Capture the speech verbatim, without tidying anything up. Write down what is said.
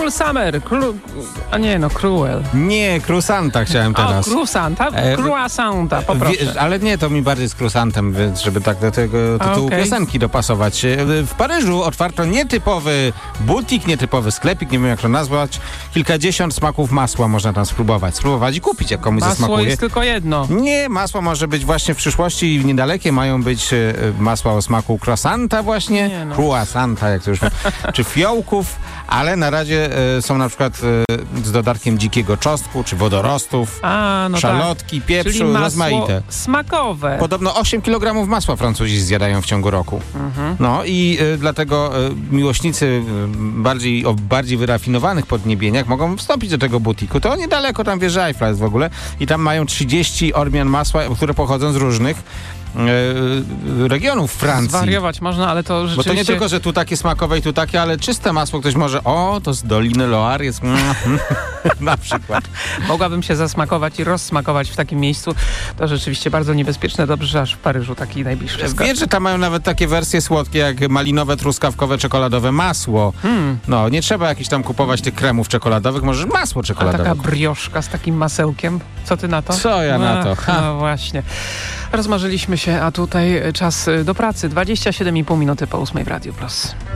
Cruel Summer. Cru... A nie, no Cruel. Nie, Crusanta chciałem teraz. O, Crusanta? E, Croissanta, poproszę. Wie, ale nie, to mi bardziej z Crusantem, więc żeby tak do tego tytułu Okay. piosenki dopasować. W Paryżu otwarto nietypowy butik, nietypowy sklepik, nie wiem jak to nazwać. Kilkadziesiąt smaków masła można tam spróbować. Spróbować i kupić, jak komuś Masło zasmakuje. jest tylko jedno. Nie, masło może być właśnie w przyszłości i w niedalekie mają być e, masła o smaku croissanta właśnie, Nie no. croissanta, jak to już czy fiołków, ale na razie e, są na przykład e, z dodatkiem dzikiego czosnku, czy wodorostów, A, no szalotki, tak. pieprzu, Czyli masło rozmaite. smakowe. Podobno osiem kilogramów masła Francuzi zjadają w ciągu roku. Mhm. No i e, dlatego e, miłośnicy e, bardziej, o bardziej wyrafinowanych podniebieniach mogą wstąpić do tego butiku. To niedaleko, tam wieża Eiffla jest w ogóle i tam mają trzydzieści odmian masła, które pochodzą z różnych e, regionów Francji. Zwariować można, ale to rzeczywiście... Bo to nie tylko, że tu takie smakowe i tu takie, ale czyste masło ktoś może, o, to z Doliny Loire jest na przykład. Mogłabym się zasmakować i rozsmakować w takim miejscu. To rzeczywiście bardzo niebezpieczne. Dobrze, że aż w Paryżu taki najbliższy sklep. Wiesz, że tam mają nawet takie wersje słodkie, jak malinowe, truskawkowe, czekoladowe masło. Hmm. No, nie trzeba jakichś tam kupować tych kremów czekoladowych, możesz masło A czekoladowe. taka brioszka z takim masełkiem? Co ty na to? Co ja na to? Ach, Ha. no właśnie. Rozmarzyliśmy się, a tutaj czas do pracy. dwadzieścia siedem i pół minuty po ósmej w Radiu Plus.